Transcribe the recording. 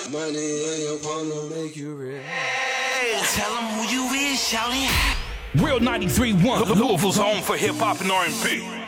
Money in your palm don't make you real. Hey, tell them who you is, shawty. Real 93.1, Louisville's home for hip hop and R&B.